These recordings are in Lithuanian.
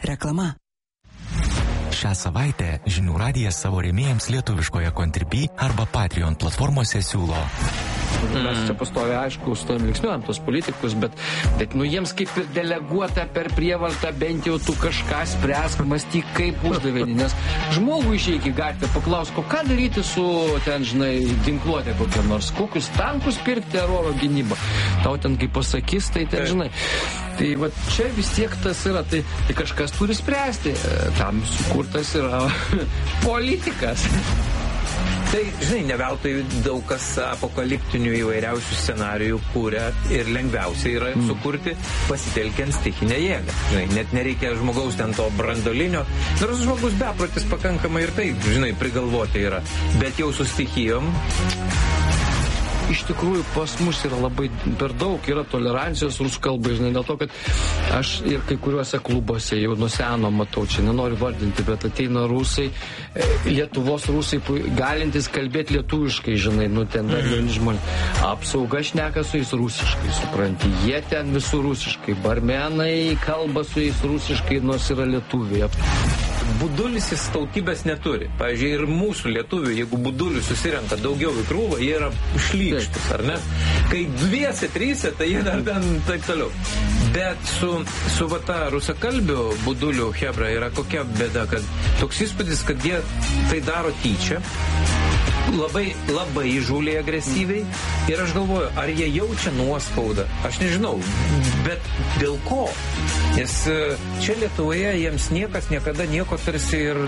Reklama. Šią savaitę Žinių radijas savo rėmėjams lietuviškoje Contribui arba Patreon platformose siūlo. Mes čia pastoviai, aišku, su tom linksniuojam tos politikus, bet jiems kaip ir deleguota per prievartą, bent jau tu kažką spręsk, mąstyk kaip uždavinį, nes žmogų išeik į gatvę, paklausk, ką daryti su ten, žinai, ginkluotė kokia nors, kokius tankus pirkti ar oro gynybą. Tau ten kaip pasakys, tai ten, žinai. Tai va čia vis tiek tas yra, tai kažkas turi spręsti, tam sukurtas yra politikas. Tai, žinai, neveltui daug kas apokaliptinių įvairiausių scenarijų kūrė ir lengviausia yra sukurti pasitelkiant stichinę jėgą. Žinai, net nereikia žmogaus ten to brandolinio. Nors žmogus beprotis pakankamai ir taip, žinai, prigalvoti yra. Bet jau su stichijom... Iš tikrųjų, pas mus yra labai per daug, yra tolerancijos rusų kalbai, žinai, dėl to, kad aš ir kai kuriuose klubuose jau nuo seno matau, čia nenoriu vardinti, bet ateina rusai, Lietuvos rusai, galintys kalbėti lietuviškai, žinai, nu ten dar jauni žmonės. Apsauga šneka su jais rusiškai, supranti, jie ten visur rusiškai, barmenai kalba su jais rusiškai, nors yra lietuviai. Budulis jis tautybės neturi. Pavyzdžiui, ir mūsų lietuvių, jeigu budulių susirenka daugiau į krūvą, jie yra šlykštus, ar ne? Kai dviese, tryse, tai jie dar ten taip toliau. Bet su va ta rusakalbių budulių hebra yra kokia bėda, kad toks įspūdis, kad jie tai daro tyčia, labai įžūliai agresyviai ir aš galvoju, ar jie jaučia nuospaudą, aš nežinau, bet dėl ko? Nes čia Lietuvoje jiems niekas niekada nieko tarsi ir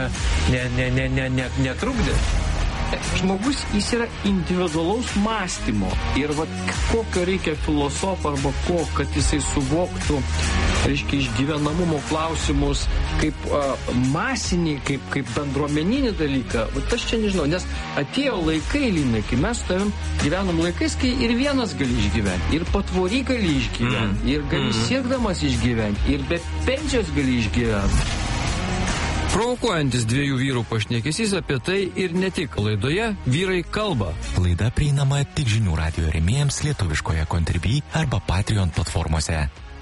netrukdė. Žmogus, jis yra individualaus mąstymo ir va, kokio reikia filosofo arba ko, kad jisai suvoktų, reiškia, išgyvenamumo klausimus kaip masinį, kaip bendruomeninį dalyką. Vat aš čia nežinau, nes atėjo laikai, Linai, kai mes su tavim gyvenom laikais, kai ir vienas gali išgyventi, ir patvory gali išgyventi, ir gali siekdamas išgyventi, ir be pensijos gali išgyventi. Provokuojantis dviejų vyrų pašnekesys apie tai ir ne tik. Laidoje Vyrai kalba. Laida prieinama tik Žinių radijo rėmėjams lietuviškoje Contribui arba Patreon platformose.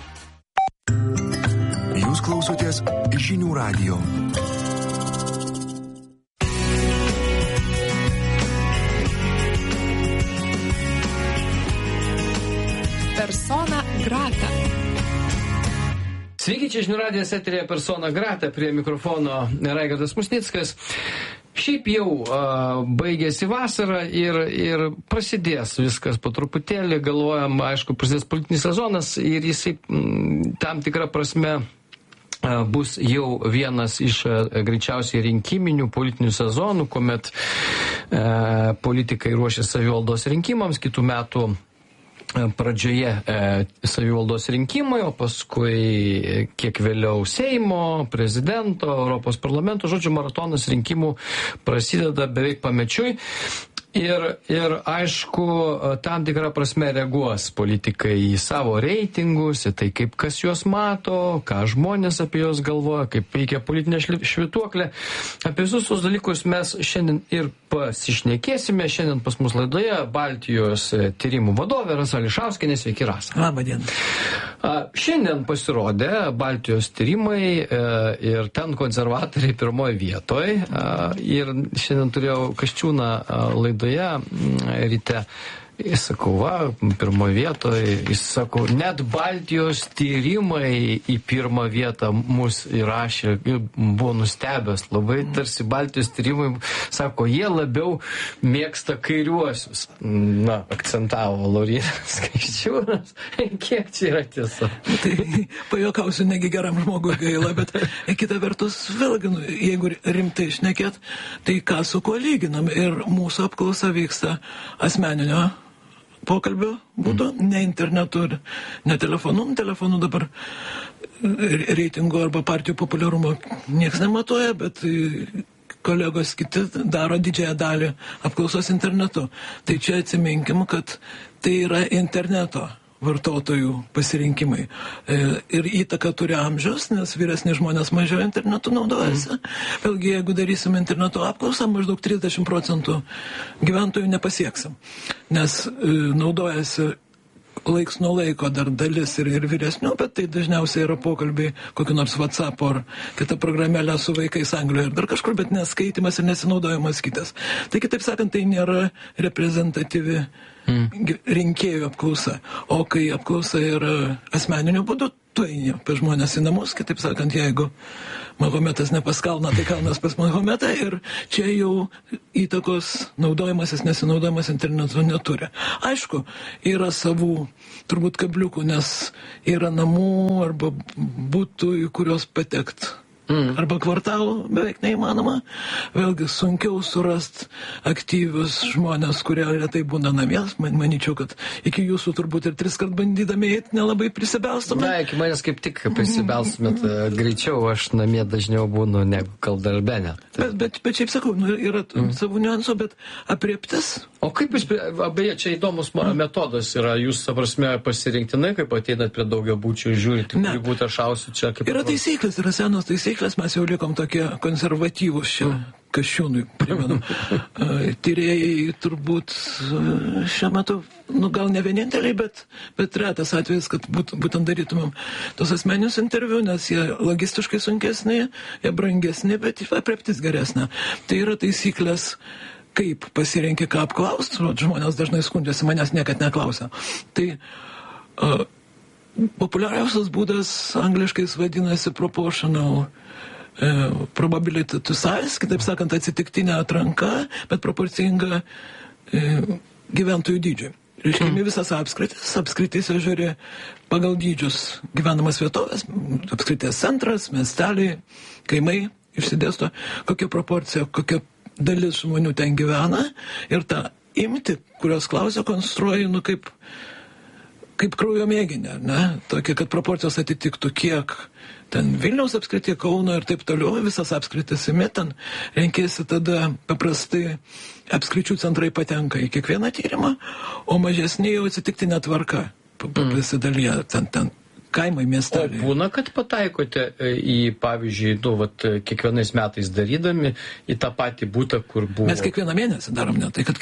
Jūs klausotės Žinių radijo. Persona grata. Sveiki, čia Žinių radijas eteryje Persona grata, prie mikrofono Raigardas Musnickas. Šiaip jau baigėsi vasara ir prasidės viskas po truputėlį, galvojam, aišku, prasidės politinis sezonas ir jisai tam tikrą prasme bus jau vienas iš greičiausiai rinkiminių politinių sezonų, kuomet politikai ruošia savivaldos rinkimams, kitų metų pradžioje savivaldos rinkimai, o paskui kiek vėliau Seimo, prezidento, Europos parlamento, žodžiu, maratonas rinkimų prasideda beveik pamečiui. Ir aišku, tam tikrą prasme reaguos politikai į savo reitingus, į tai, kaip kas juos mato, ką žmonės apie juos galvoja, kaip veikia politinė švytuoklė. Apie visus tos dalykus mes šiandien ir pasišnekėsime. Šiandien pas mus laidoje Baltijos tyrimų vadovė Rasa Ališauskienė. Sveiki, Rasa. Labą dieną. Šiandien pasirodė Baltijos tyrimai ir ten konservatoriai pirmoje vietoje. Ir šiandien turėjau Kasčiūną laidoje ryte. Jis sako, va, pirmoje vietoje, jis sako, net Baltijos tyrimai į pirmą vietą mus įrašė, buvo nustebęs, labai tarsi Baltijos tyrimai, sako, jie labiau mėgsta kairiuosius. Na, akcentavo Laurynas Kasčiūnas, kiek čia yra tiesa? Tai pajuokausiu, negi geram žmogui gaila, bet kita vertus, vėlgi, jeigu rimtai šnekėt, tai ką su kuo lyginam ir mūsų apklausa vyksta asmeninio pokalbio būdu, ne internetu, ne telefonu. Telefonu dabar reitingo arba partijų populiarumo nieks nematuoja, bet kolegos kiti daro didžiąją dalį apklausos internetu. Tai čia atsiminkim, kad tai yra interneto vartotojų pasirinkimai. Ir įtaka turi amžius, nes vyresni žmonės mažiau internetu naudojasi. Vėlgi, jeigu darysim interneto apklausą, maždaug 30% gyventojų nepasieksim, nes naudojasi laiks nuo laiko dar dalis ir vyresnių, bet tai dažniausiai yra pokalbiai kokį nors WhatsApp ar kitą programėlę su vaikais Anglijoje ir dar kažkur, bet neskaitimas ir nesinaudojimas kitas. Tai kitaip sakant, tai nėra reprezentatyvi rinkėjų apklausa. O kai apklausa yra asmeniniu būdu, tu eini pas žmonės į namus, kitaip sakant, jeigu Mahometas ne pas Kalną, tai Kalnas pas Mahometą ir čia jau įtakos naudojimasis, nesinaudojimas internetu neturi. Aišku, yra savų turbūt kabliukų, nes yra namų arba būtų, į kurios patekt. Arba kvartalų beveik neįmanoma. Vėlgi sunkiau surast aktyvius žmonės, kurie retai būna namie. Manyčiau, kad iki jūsų turbūt ir 3 kart bandydami eiti nelabai prisibelstumėt. Na, iki manęs kaip tik prisibelstumėt greičiau, aš namie dažniau būnu negu kaldarbenė. Bet šiaip sakau, yra savų niuansų, bet aprėptis. O kaip jūs, beje, čia įdomus metodas yra, jūs, ta prasme, pasirinktinai, kaip ateinat prie daugiabučių, žiūrite, kurį būtą šausiu čia. Yra taisyklės, yra senos taisyklės, mes jau likom tokie konservatyvūs čia, Kasčiūnui, primenu. Tyrėjai turbūt šiuo metu, gal ne vieninteliai, bet retas atvejis, kad būtent darytumėm tos asmeninius interviu, nes jie logistiškai sunkesni, jie brangesni, bet aprėptis geresnė. Tai yra taisyklės, kaip pasirenki, ką apklaust, žmonės dažnai skundžiasi, manęs niekad neklausia. Tai populiariausias būdas angliškais vadinasi proportional probability to size, kitaip sakant, atsitiktinė atranka, bet proporcinga gyventojų dydžiui. Reiškimi visas apskrityse žiūri pagal dydžius gyvenamas vietovės, apskrities centras, miesteliai, kaimai išsidėsto, kokia proporcija, kokia dalis žmonių ten gyvena ir tą imti, kurios klausia, konstruoji, kaip kraujo mėginį, ne? Tokia, kad proporcijos atitiktų kiek ten Vilniaus apskritie, Kauno ir taip toliau, visas apskritis imi, ten renkėsi tada paprastai apskričių centrai patenka į kiekvieną tyrimą, o mažesnė jau atsitiktinė tvarka pasidalyja ten kaimai, miesteliai. O būna, kad pataikote į, pavyzdžiui, kiekvienais metais darydami į tą patį butą, kur buvo. Mes kiekvieną mėnesį darom, ne tai, kad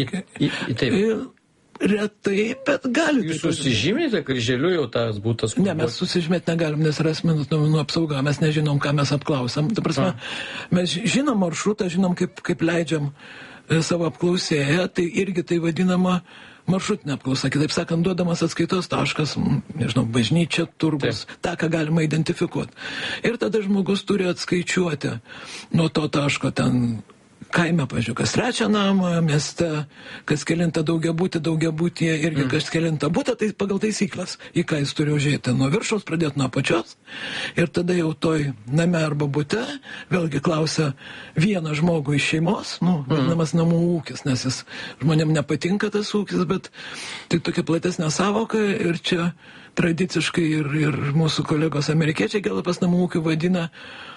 taip. Retai, bet gali. Jūs susižymite kryželiu jau tas būtas? Ne, mes susižymėti negalim, nes yra asmenų duomenų apsauga, mes nežinom, ką mes apklausam. Ta prasme, mes žinom maršrutą, žinom, kaip leidžiam savo apklausėją, tai irgi tai vadinama maršrutinė apklausa. Kitaip sakant, duodamas atskaitos taškas, nežinau, bažnyčia, turgus, tą, ką galima identifikuoti. Ir tada žmogus turi atskaičiuoti nuo to taško ten kaime, pažiūrėjau, kas 3 namą, mieste, kas kelintą daugiabutyje irgi kas kelintą butą, tai pagal taisyklės, į ką jis turi užėti, nuo viršaus pradėti nuo apačios. Ir tada jau toj name arba bute vėlgi klausia vieną žmogų iš šeimos, vadinamas namų ūkis, nes jis žmonėm nepatinka tas ūkis, bet tai tokia platesnė savoka ir čia tradiciškai ir mūsų kolegos amerikiečiai Gelapas namų ūkių vadina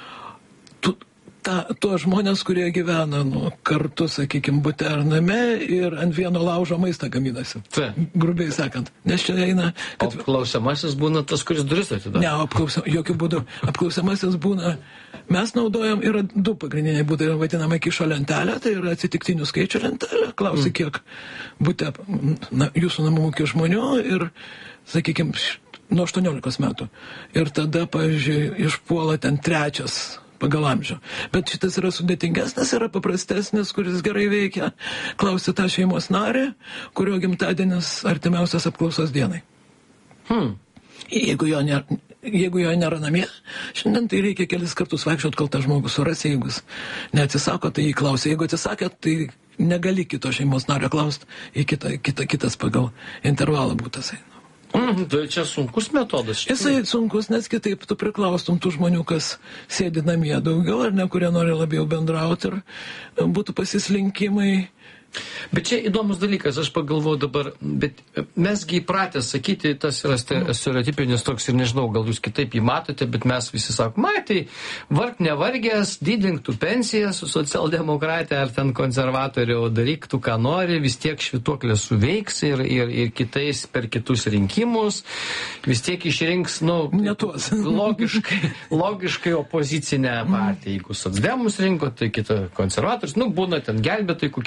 tuos žmonės, kurie gyvena kartu, sakykime, bute ar name ir ant vieno laužo maistą gaminasi. Grubiai sakant. Nes čia eina... Kad... Apklausiamasis būna tas, kuris duris atidaro? Ne, jokių būdų. Apklausiamasis būna... Mes naudojam, yra 2 pagrindiniai būdai, yra vadinama kišo lentelė, tai yra atsitiktinių skaičių lentelė, klausi, kiek bute jūsų namų ūkio žmonių ir, sakykime, nuo 18 metų. Ir tada, pavyzdžiui, išpuola ten 3 pagal amžių. Bet šitas yra sudėtingesnis, yra paprastesnis, kuris gerai veikia. Klausi tą šeimos narį, kurio gimtadienis artimiausias apklausos dienai. Jeigu jo nėra namie, šiandien tai reikia kelis kartus vaikščiot, kol tą žmogų surasi, jeigu jis neatsisako, tai jį klausia. Jeigu atsisakė, tai negali kito šeimos nario klausti, į kitas pagal intervalą būtas eina. Tai čia sunkus metodas. Jisai sunkus, nes kitaip tu priklaustum tų žmonių, kas sėdi namie daugiau, ar ne, kurie nori labiau bendrauti ir būtų pasislinkimai. Bet čia įdomus dalykas, aš pagalvoju dabar, bet mesgi įpratę sakyti, tas yra stereotipinis toks ir nežinau, gal jūs kitaip jį matote, bet mes visi sakome, tai varg nevargęs, didink tu pensiją su socialdemokratė ar ten konservatorių, daryk tu ką nori, vis tiek švytuoklė suveiks ir kitais per kitus rinkimus, vis tiek išrinks, logiškai opozicinę partiją. Jeigu socdemus rinko, tai kita konservatorius, būna ten gelbėtojai, kokie dar iš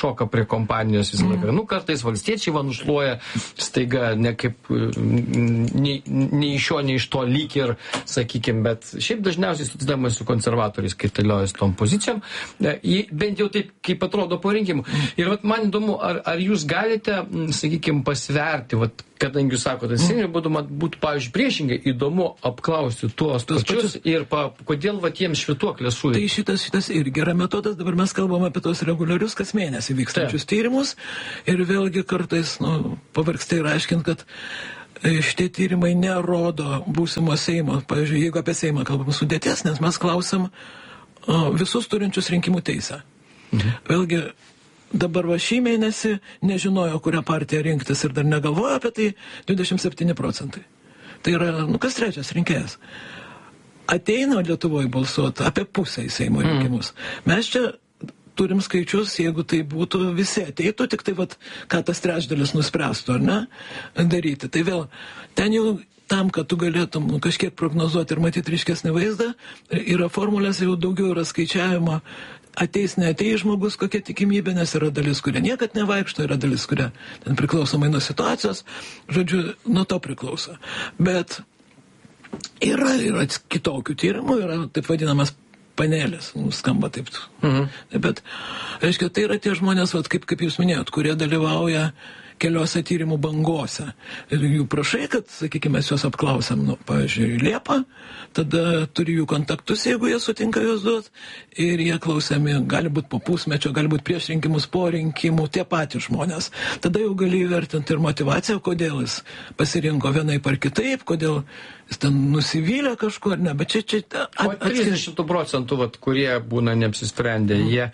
šoka prie kompanijos visą laiką. Nu, kartais valstiečiai nušluoja staiga, ne kaip nei iš šio, nei iš to lyg ir, sakykime, bet šiaip dažniausiai socdemai su konservatoriais kaitaliojasi tom pozicijom, bent jau taip, kaip atrodo po rinkimų. Ir man įdomu, ar jūs galite, sakykime, pasverti, kadangi jūs sakote, būtų, pavyzdžiui, priešingai įdomu apklausti tuos pačius ir kodėl jiems švytuoklės suveikia. Tai šitas irgi yra metodas, dabar mes kalbame apie tos reguliarius kas mėnesį vykstančius tyrimus ir vėlgi kartais pavargsta ir aiškint, kad šitie tyrimai nerodo būsimo Seimo, pavyzdžiui, jeigu apie Seimą kalbam sudėties, nes mes klausam visus turinčius rinkimų teisę. Vėlgi, dabar šį mėnesį nežinojo, kurią partiją rinktis ir dar negalvojo apie tai 27%. Tai yra, kas trečias rinkėjas. Ateina Lietuvoje balsuoti apie pusę į Seimo rinkimus. Mes čia turim skaičius, jeigu tai būtų visi ateitų, tik tai ką tas trečdalis nuspręstų, ar ne, daryti. Tai vėl, ten jau tam, kad tu galėtum kažkiek prognozuoti ir matyti ryškesnį vaizdą, yra formulės, jau daugiau yra skaičiavimo, ateis, neateis žmogus, kokia tikimybė, nes yra dalis, kurie niekad nevaikšto, yra dalis, kurie ten priklausomai nuo situacijos, žodžiu, nuo to priklauso. Bet yra kitokių tyrimų, yra taip vadinamas panelės, skamba taip. Bet, reiškia, tai yra tie žmonės, kaip jūs minėjot, kurie dalyvauja keliose tyrimų bangose. Ir jų prašai, kad, sakykime, mes juos apklausiam, pavyzdžiui, Liepą, tada turi jų kontaktus, jeigu jie sutinka juos duoti, ir jie klausiami, gali būti po pusmečio, gali būti prieš rinkimus, po rinkimų, tie patys žmonės. Tada jau gali įvertinti ir motivaciją, kodėl jis pasirinko vienaip ar kitaip, kodėl jis ten nusivylė kažko ar ne, bet čia... O 30%, kurie būna neapsisprendę, jie...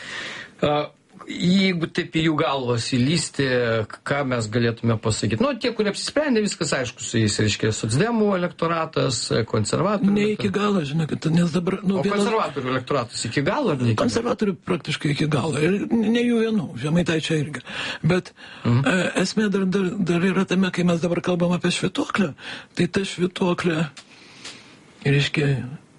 Jeigu taip į jų galvas įlysti, ką mes galėtume pasakyti? Tie, kurie apsisprendė, viskas aišku su jais, reiškia, socdemų elektoratas, konservatorių. Ne iki galo, žinokit, nes dabar... konservatorių elektoratas iki galo? Konservatorių praktiškai iki galo. Ir ne jų vienų, Žemaitaičio irgi. Bet esmė dar yra tame, kai mes dabar kalbam apie švytuoklę, tai ta švytuoklė, reiškia...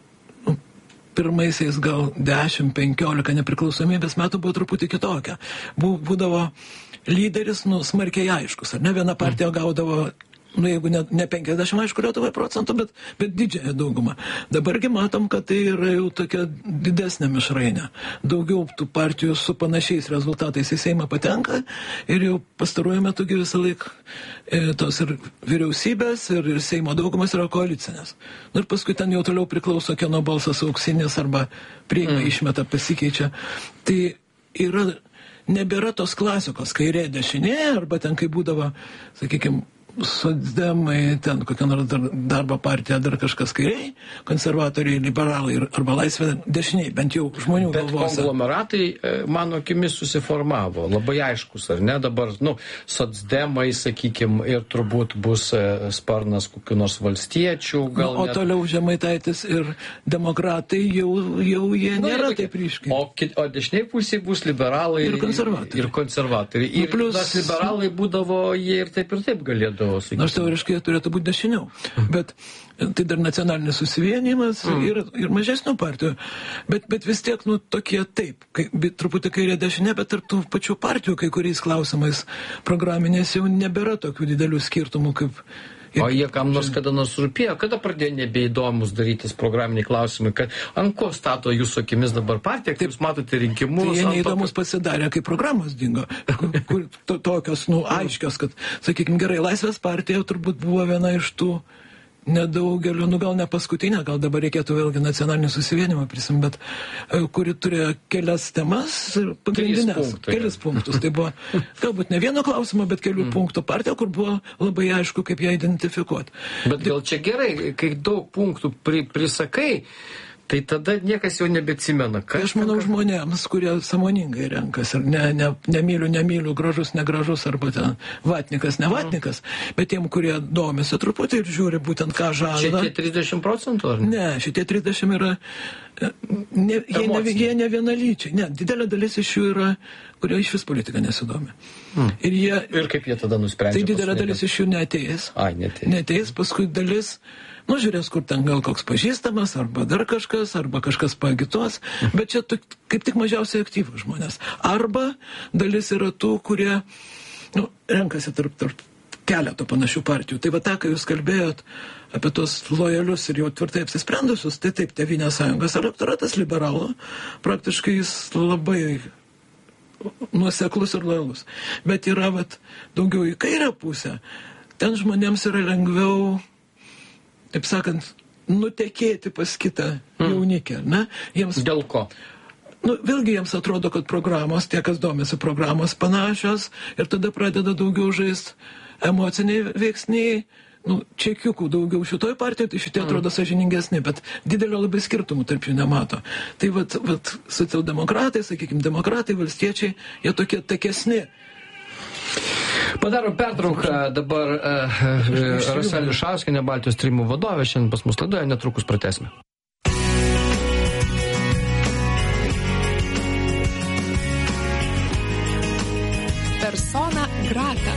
pirmaisiais gal 10-15 nepriklausomybės metų buvo truputį kitokia. Būdavo lyderis, smarkiai aiškus, ar ne? Viena partija gaudavo, jeigu ne 50, aišku, Lietuvai procentų, bet didžiąją daugumą. Dabargi matom, kad tai yra jau tokia didesnė mišrainė. Daugiau tų partijų su panašiais rezultatais į Seimą patenka ir jau pastaruoju metu visą laiką tos ir vyriausybės, ir Seimo daugumas yra koalicinės. Ir paskui ten jau toliau priklauso, kieno balsas auksinis arba priima, išmeta, pasikeičia. Tai nebėra tos klasikos, kairė dešinė, arba ten, kai būdavo, sakykime, socdemai, ten kokia nors darbo partija, dar kažkas kairiai, konservatoriai, liberalai arba laisvė dešiniai, bent jau žmonių galvose. Bet konglomeratai, mano akimis, susiformavo. Labai aiškus, ar ne? Dabar, socdemai, sakykime, ir turbūt bus sparnas kokių nors valstiečių. O toliau Žemaitaitis ir demokratai jau jie nėra taip ryškiai. O dešiniai pusėje bus liberalai ir konservatoriai. Ir tas liberalai būdavo, jie ir taip galėdavo. Nors teoriškai turėtų būti dešiniau. Bet tai dar nacionalinis susivienimas ir mažesnių partijų. Bet vis tiek, tokie taip, truputį kairė dešinė, bet ir tų pačių partijų, kai kuriais klausimais programinės jau nebėra tokių didelių skirtumų kaip... O jie kam nors kada nors rūpėjo, kada pradėjo nebeįdomus darytis programiniai klausimai, kad ant ko stato jūsų akimis dabar partija, kaip jūs matote rinkimus. Tai jie neįdomus pasidarė, kai programos dingo, kur tokios, aiškios, kad, sakykime, gerai, Laisvės partija turbūt buvo viena iš tų nedaugelio, gal ne paskutinė, gal dabar reikėtų vėlgi nacionalinį susivienimą prisimti, bet kuri turėjo kelias temas ir pagrindinės, kelis punktus. Tai buvo galbūt ne vieno klausimo, bet kelių punktų partija, kur buvo labai aišku, kaip ją identifikuoti. Bet gal čia gerai, kai daug punktų prisakai, tai tada niekas jau nebeatsimena. Aš manau žmonėms, kurie sąmoningai renkas ir nemyliu, gražus, negražus, arba ten vatnikas, nevatnikas, bet tiem, kurie domisi truputį ir žiūri būtent ką žada. Šitie 30% ar ne? Ne, šitie 30 yra, jie ne vienalyčiai. Ne, didelė dalis iš jų yra, kurie iš vis politika nesidomi. Ir kaip jie tada nusprendžia? Tai didelė dalis iš jų neateis. Neateis. Paskui dalis Nu, žiūrės, kur ten gal koks pažįstamas, arba dar kažkas, arba kažkas paagituos, bet čia kaip tik mažiausiai aktyvūs žmonės. Arba dalis yra tų, kurie renkasi tarp keleto panašių partijų. Tai va tą, kai jūs kalbėjot apie tos lojalius ir jau tvirtai apsisprendusius, tai taip, Tėvynės sąjungos elektoratas liberalų, praktiškai jis labai nuoseklus ir lojalus. Bet yra daugiau į kairę pusę, ten žmonėms yra lengviau, taip sakant, nutekėti pas kitą jaunikę, ne? Jiems... Dėl ko? Vėlgi jiems atrodo, kad programos, tie, kas domisi programos panašios, ir tada pradeda daugiau žaisti emociniai veiksniai, čekiukų daugiau šitoj partijoje, tai šitie atrodo sąžiningesni, bet didelio labai skirtumų tarp jų nemato. Tai socialdemokratai, sakykime, demokratai, valstiečiai, jie tokie takesni. Padarom pertrauką, dabar Rasa Ališauskienė, Baltijos tyrimų vadovė, šiandien pas mus laidoje, netrukus pratęsime. Persona grata.